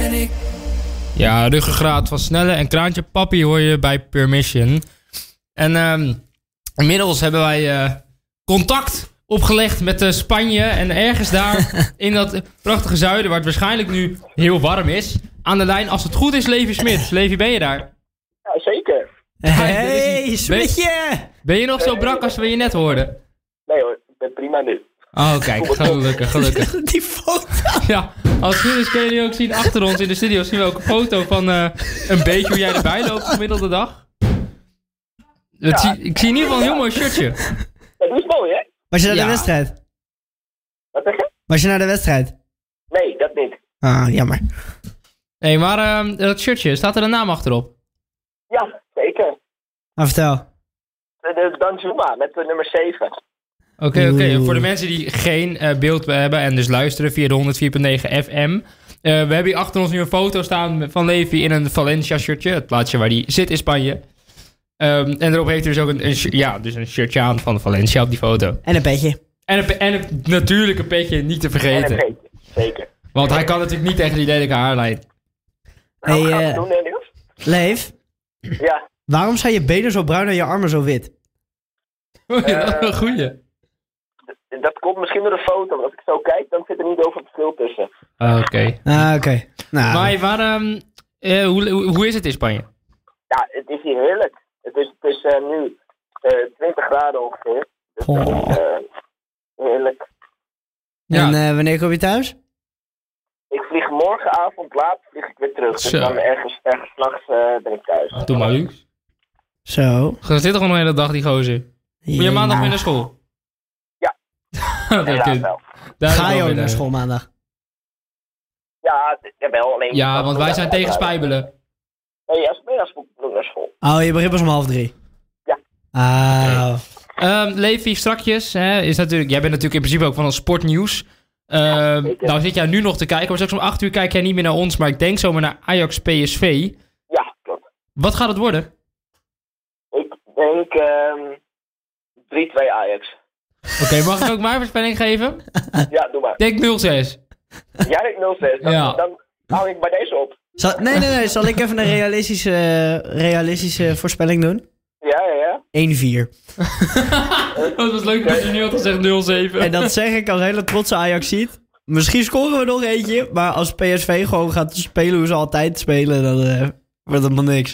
ben ik. Ja, ruggengraat van Snelle en Kraantje Papi hoor je bij Permission. En inmiddels hebben wij contact opgelegd met Spanje. En ergens daar in dat prachtige zuiden, waar het waarschijnlijk nu heel warm is, aan de lijn, als het goed is, Levi Smit. Levi, ben je daar? Ja, zeker. Hey, Smitje! Ben je nog zo brak als we je net hoorden? Nee hoor, ik ben prima nu. Oh, kijk, gelukkig. Die foto. Ja, als het goed is kun je nu ook zien achter ons in de studio. Zien we ook een foto van een beetje hoe jij erbij loopt de gemiddelde dag. Ik zie in ieder geval een heel mooi shirtje. Ja, die is mooi, hè? Was je naar Ja. de wedstrijd? Wat zeg je? Was je naar de wedstrijd? Nee, dat niet. Ah, jammer. Hé, maar dat shirtje, staat er een naam achterop? Ja, zeker. Maar vertel. De Danjuma met de nummer 7. Oké. Voor de mensen die geen beeld hebben en dus luisteren via de 104.9 FM. We hebben hier achter ons nu een foto staan van Levi in een Valencia shirtje. Het plaatsje waar hij zit in Spanje. En erop heeft hij dus ook een shirtje aan van Valencia op die foto. En een petje. En natuurlijk een petje, niet te vergeten. En een beetje, zeker. Want hij kan natuurlijk niet tegen die lelijke haarlijn. Nou, Hey, wat gaan we doen, Niels? Leef, Ja, waarom zijn je benen zo bruin en je armen zo wit? Oh, ja, dat is een goeie. dat komt misschien door de foto. Want als ik zo kijk, dan zit er niet over verschil tussen. Oké. Oké. Nou, Maar hoe is het in Spanje? Ja, het is hier heerlijk. Het is nu 20 graden ongeveer. Dus dat is heerlijk. en Ja. wanneer kom je thuis? Ik vlieg morgenavond laat vlieg ik weer terug. Dus Zo. dan ergens 's nachts ben ik thuis. Doe maar links. Zo. Ze zit toch gewoon de hele dag, die gozer? Moet je maandag weer naar school? Ja. Helaas wel. Ga je ook naar school maandag? Ja, wel. Alleen Ja, want wij zijn tegen spijbelen. Nee, als middags moet ik naar school. Oh, je begint pas om 2:30. Ja. Ah. Levi, strakjes, jij bent natuurlijk in principe ook van ons sportnieuws. zeker. Nou zit jij nu nog te kijken, maar straks om 8 uur kijk jij niet meer naar ons, maar ik denk zomaar naar Ajax PSV. Ja, klopt. Wat gaat het worden? Ik denk 3-2 Ajax. Oké, mag ik ook mijn voorspelling geven? Ja, doe maar. Ik denk 0-6. Jij denkt 0-6. Ja. Dan hou ik bij deze op. Nee. Zal ik even een realistische voorspelling doen? Ja. 1-4. Dat was leuk dat je nu had gezegd 0-7. En dat zeg ik als hele trotse Ajaxiet. Misschien scoren we nog eentje, maar als PSV gewoon gaat spelen hoe ze altijd spelen, dan wordt het maar niks.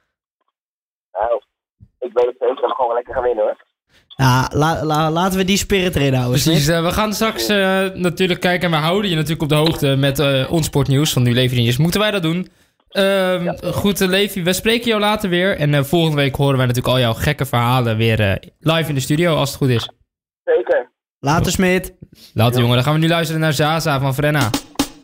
Nou, ik weet het zeker dat we gewoon lekker gaan winnen, hoor. Ja, laten we die spirit erin houden. Precies, we gaan straks natuurlijk kijken en we houden je natuurlijk op de hoogte met ons sportnieuws van Nu Levi Nieuws. Moeten wij dat doen? Goed, Levi, we spreken jou later weer. En volgende week horen wij natuurlijk al jouw gekke verhalen weer live in de studio, als het goed is. Zeker. Later, Smit. Later, jongen. Dan gaan we nu luisteren naar Zaza van Frenna.